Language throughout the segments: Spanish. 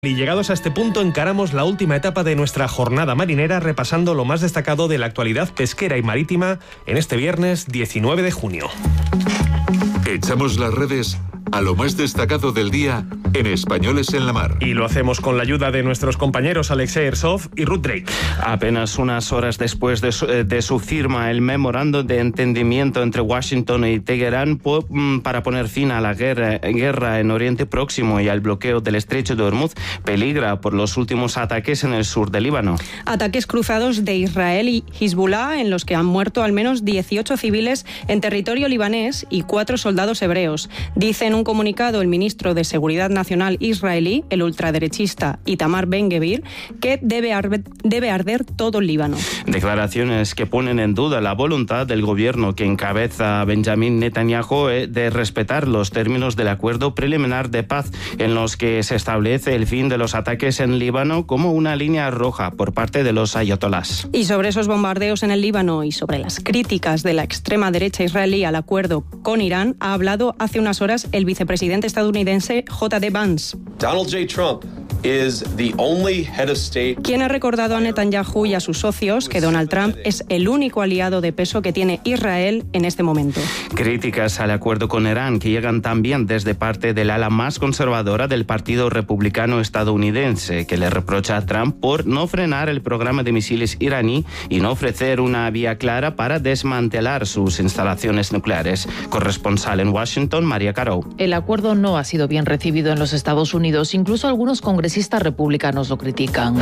Y llegados a este punto encaramos la última etapa de nuestra jornada marinera repasando lo más destacado de la actualidad pesquera y marítima en este viernes 19 de junio. Echamos las redes a lo más destacado del día en Españoles en la Mar. Y lo hacemos con la ayuda de nuestros compañeros Alexei Ersov y Ruth Drake. Apenas unas horas después de su firma, el memorando de entendimiento entre Washington y Teherán para poner fin a la guerra en Oriente Próximo y al bloqueo del Estrecho de Hormuz peligra por los últimos ataques en el sur del Líbano. Ataques cruzados de Israel y Hezbollah en los que han muerto al menos 18 civiles en territorio libanés y 4 soldados hebreos. Dice en un comunicado el ministro de Seguridad Nacional israelí, el ultraderechista Itamar Ben-Gvir, que debe arder todo el Líbano. Declaraciones que ponen en duda la voluntad del gobierno que encabeza Benjamin Netanyahu de respetar los términos del acuerdo preliminar de paz en los que se establece el fin de los ataques en Líbano como una línea roja por parte de los ayatolás. Y sobre esos bombardeos en el Líbano y sobre las críticas de la extrema derecha israelí al acuerdo con Irán, ha hablado hace unas horas el vicepresidente estadounidense J.D. Vance. Donald J. Trump is the only head of state. Quien ha recordado a Netanyahu y a sus socios que Donald Trump es el único aliado de peso que tiene Israel en este momento. Críticas al acuerdo con Irán que llegan también desde parte del ala más conservadora del Partido Republicano estadounidense, que le reprocha a Trump por no frenar el programa de misiles iraní y no ofrecer una vía clara para desmantelar sus instalaciones nucleares. Corresponsal en Washington, María Caro. El acuerdo no ha sido bien recibido en los Estados Unidos, incluso algunos congresistas republicanos lo critican.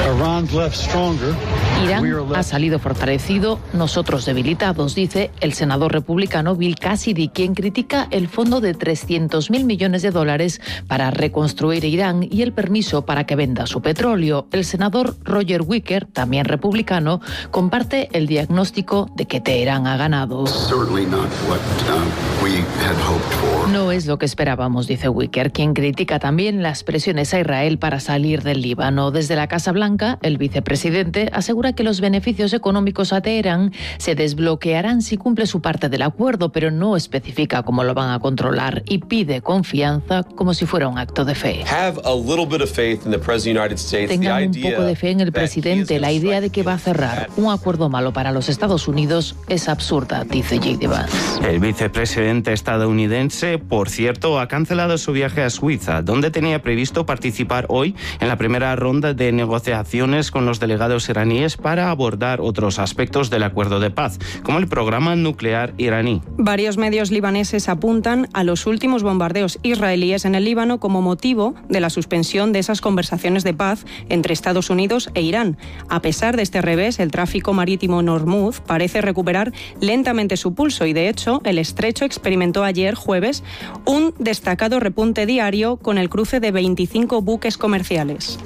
Irán ha salido fortalecido, nosotros debilitados, dice el senador republicano Bill Cassidy, quien critica el fondo de $300.000 millones para reconstruir Irán y el permiso para que venda su petróleo. El senador Roger Wicker, también republicano, comparte el diagnóstico de que Teherán ha ganado. No es lo que esperábamos, dice Wicker, quien critica también las presiones a Israel para salir del Líbano. Desde la Casa Blanca, el vicepresidente asegura que los beneficios económicos a Teherán se desbloquearán si cumple su parte del acuerdo, pero no especifica cómo lo van a controlar y pide confianza como si fuera un acto de fe. Tengan un poco de fe en el presidente. La idea de que va a cerrar un acuerdo malo para los Estados Unidos es absurda, dice J.D. Vance. El vicepresidente estadounidense, por cierto, ha cancelado su viaje a Suiza, donde tenía previsto participar hoy en la primera ronda de negociaciones con los delegados iraníes para abordar otros aspectos del acuerdo de paz, como el programa nuclear iraní. Varios medios libaneses apuntan a los últimos bombardeos israelíes en el Líbano como motivo de la suspensión de esas conversaciones de paz entre Estados Unidos e Irán. A pesar de este revés, el tráfico marítimo en Hormuz parece recuperar lentamente su pulso y, de hecho, el estrecho experimentó ayer, jueves, un destacado repunte diario con el cruce de 25 buques comerciales.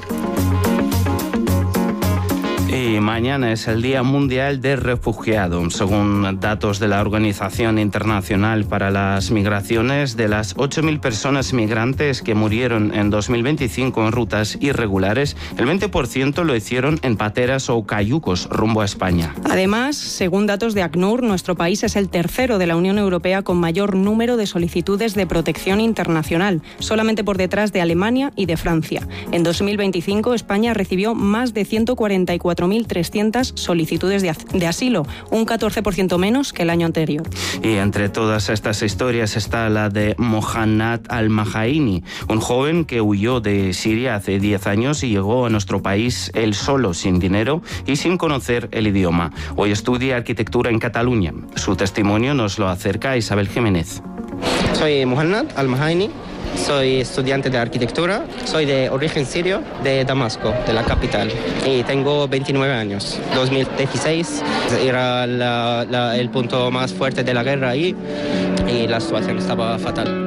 Y mañana es el Día Mundial del Refugiado. Según datos de la Organización Internacional para las Migraciones, de las 8.000 personas migrantes que murieron en 2025 en rutas irregulares, el 20% lo hicieron en pateras o cayucos rumbo a España. Además, según datos de ACNUR, nuestro país es el tercero de la Unión Europea con mayor número de solicitudes de protección internacional, solamente por detrás de Alemania y de Francia. En 2025, España recibió más de 144.300 solicitudes de asilo, un 14% menos que el año anterior. Y entre todas estas historias está la de Mohannad Al-Mahaini, un joven que huyó de Siria hace 10 años y llegó a nuestro país él solo, sin dinero y sin conocer el idioma. Hoy estudia arquitectura en Cataluña. Su testimonio nos lo acerca Isabel Jiménez. Soy Mohannad Al-Mahaini. Soy estudiante de arquitectura, soy de origen sirio, de Damasco, de la capital, y tengo 29 años. 2016 era el punto más fuerte de la guerra ahí y la situación estaba fatal.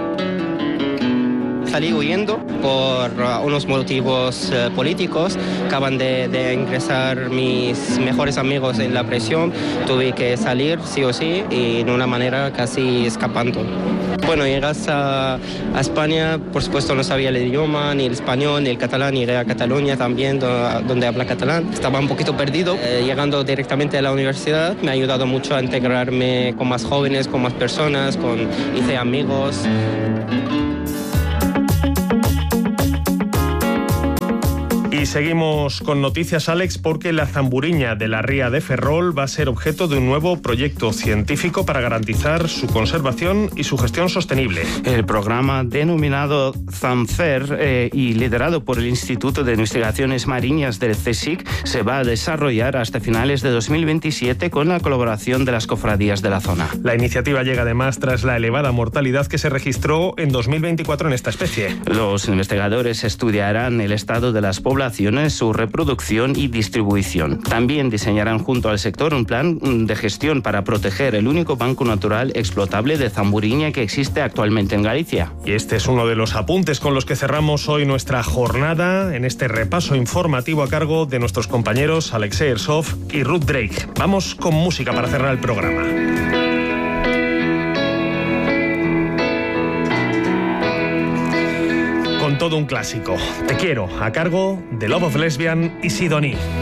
Salí huyendo por unos motivos políticos. Acaban de ingresar mis mejores amigos en la prisión. Tuve que salir sí o sí y de una manera casi escapando. Bueno, llegas a España, por supuesto no sabía el idioma, ni el español, ni el catalán, llegué a Cataluña también, donde habla catalán. Estaba un poquito perdido. Llegando directamente a la universidad me ha ayudado mucho a integrarme con más jóvenes, con más personas, hice amigos. Y seguimos con noticias, Alex, porque la zamburiña de la ría de Ferrol va a ser objeto de un nuevo proyecto científico para garantizar su conservación y su gestión sostenible. El programa denominado ZAMFER y liderado por el Instituto de Investigaciones Marinas del CSIC se va a desarrollar hasta finales de 2027 con la colaboración de las cofradías de la zona. La iniciativa llega además tras la elevada mortalidad que se registró en 2024 en esta especie. Los investigadores estudiarán el estado de las poblaciones, su reproducción y distribución. También diseñarán junto al sector un plan de gestión para proteger el único banco natural explotable de zamburiña que existe actualmente en Galicia. Y este es uno de los apuntes con los que cerramos hoy nuestra jornada en este repaso informativo a cargo de nuestros compañeros Alexei Ersov y Ruth Drake. Vamos con música para cerrar el programa. Con todo un clásico, Te quiero, a cargo de Love of Lesbian y Sidonie.